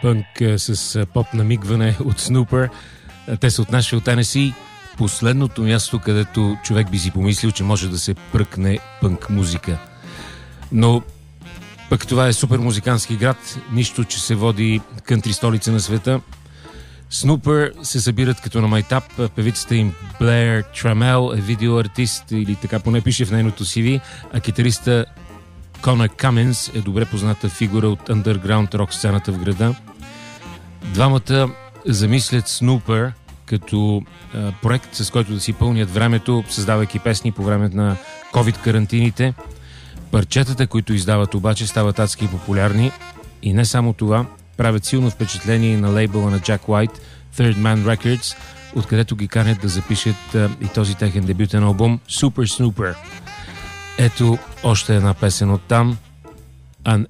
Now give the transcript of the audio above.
пънк с поп намигване от Снупър. Те са от Нашвил, Тенеси. Последното място, където човек би си помислил, че може да се пръкне пънк музика. Но пък това е супер музикантски град, нищо, че се води кънтри столица на света. Снупър се събират като на майтап. Певицата им Блеер Трамел е видеоартист, или така поне пише в нейното CV, а китариста Конър Каменс е добре позната фигура от underground рок сцената в града. Двамата замислят Снупър като проект, с който да си пълнят времето, създавайки песни по време на COVID-карантините. Парчетата, които издават обаче, стават адски популярни и не само това, правят силно впечатление на лейбъла на Jack White, Third Man Records, откъдето ги канят да запишат и този техен дебютен албум Super Snooper. Ето още една песен от там.